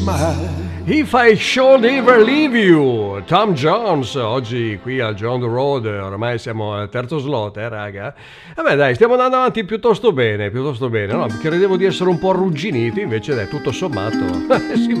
If I Should Ever Leave You, Tom Jones, oggi qui al John the Road, ormai siamo al terzo slot, raga? Vabbè dai, stiamo andando avanti piuttosto bene, no? Credevo di essere un po' arrugginiti, invece dai, tutto sommato, si